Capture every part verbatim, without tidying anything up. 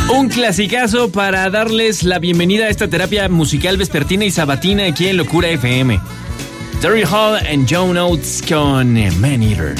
Un clasicazo para darles la bienvenida a esta terapia musical vespertina y sabatina aquí en Locura F M. Terry Hall and John Oates con Man Eater.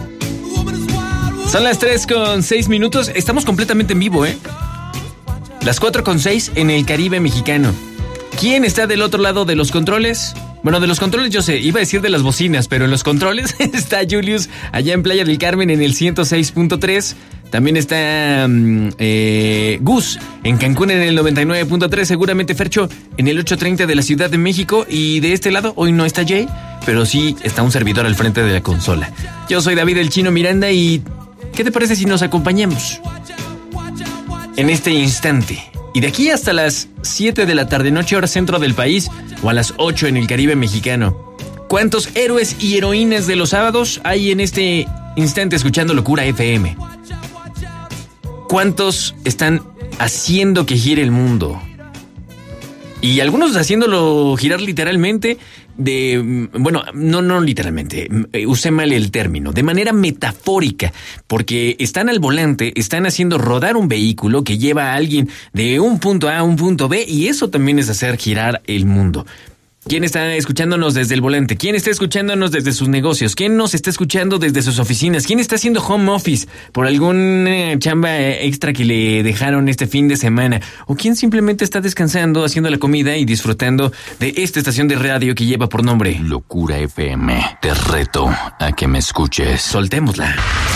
Son las tres con seis minutos. Estamos completamente en vivo, ¿eh? Las cuatro con seis en el Caribe mexicano. ¿Quién está del otro lado de los controles? Bueno, de los controles yo sé, iba a decir de las bocinas, pero en los controles está Julius allá en Playa del Carmen en el ciento seis punto tres. También está eh, Gus en Cancún en el noventa y nueve punto tres. Seguramente Fercho en el ochocientos treinta de la Ciudad de México. Y de este lado hoy no está Jay, pero sí está un servidor al frente de la consola. Yo soy David el Chino Miranda y ¿qué te parece si nos acompañamos en este instante? Y de aquí hasta las siete de la tarde noche hora centro del país o a las ocho en el Caribe mexicano. ¿Cuántos héroes y heroínas de los sábados hay en este instante escuchando Locura F M? ¿Cuántos están haciendo que gire el mundo? Y algunos haciéndolo girar literalmente de... Bueno, no, no literalmente, usé mal el término, de manera metafórica, porque están al volante, están haciendo rodar un vehículo que lleva a alguien de un punto A a un punto B, y eso también es hacer girar el mundo. ¿Quién está escuchándonos desde el volante? ¿Quién está escuchándonos desde sus negocios? ¿Quién nos está escuchando desde sus oficinas? ¿Quién está haciendo home office por alguna chamba extra que le dejaron este fin de semana? ¿O quién simplemente está descansando, haciendo la comida y disfrutando de esta estación de radio que lleva por nombre Locura F M? Te reto a que me escuches. Soltémosla.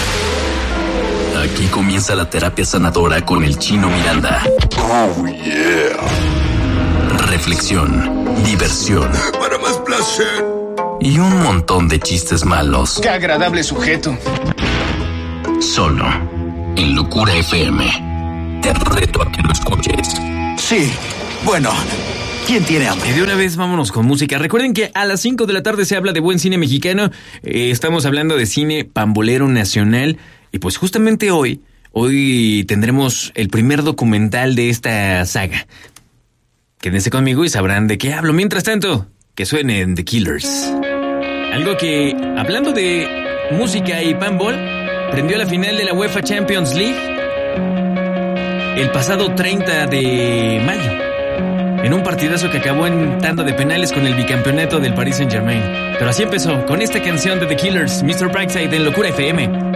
Aquí comienza la terapia sanadora con el Chino Miranda. Oh, yeah. Reflexión, diversión. Para más placer. Y un montón de chistes malos. ¡Qué agradable sujeto! Solo en Locura F M. Te reto a que lo escuches. Sí, bueno, ¿quién tiene hambre? Y de una vez vámonos con música. Recuerden que a las cinco de la tarde se habla de buen cine mexicano. Eh, estamos hablando de cine pambolero nacional. Y pues justamente hoy, hoy tendremos el primer documental de esta saga. Quédense conmigo y sabrán de qué hablo. Mientras tanto, que suenen The Killers. Algo que, hablando de música y panball, prendió la final de la UEFA Champions League el pasado treinta de mayo. En un partidazo que acabó en tanda de penales con el bicampeonato del Paris Saint-Germain. Pero así empezó, con esta canción de The Killers, mister Brightside en Locura F M.